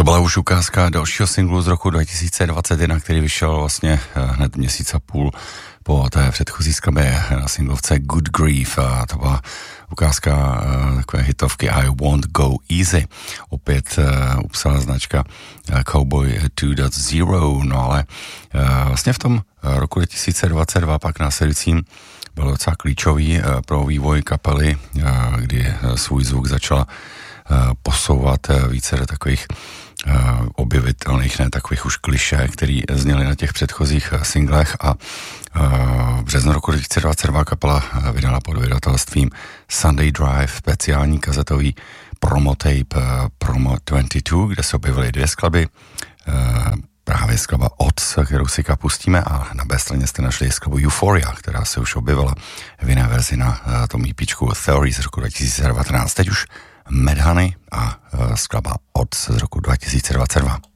byla už ukázka dalšího singlu z roku 2021, který vyšel vlastně hned měsíc a půl po té předchozí skladbě na singlovce Good Grief, a to byla ukázka takové hitovky I Won't Go Easy. Opět upsala značka Cowboy 2.0, no ale vlastně v tom roku 2022 pak následujícím byl docela klíčový pro vývoj kapely, kdy svůj zvuk začala posouvat více do takových objevitelných, ne takových už klišé, který zněly na těch předchozích singlech, a v březnu roku 2022 kapela vydala pod vydavatelstvím Sunday Drive speciální kazetový promotape Promo 22, kde se objevily dvě skladby, právě skladba Odds, kterou si pustíme, a na B straně jste našli skladbu Euphoria, která se už objevila v jiné verzi na tom EPčku Theory z roku 2019. Teď už Mad Honey a skladba Odds z roku 2022.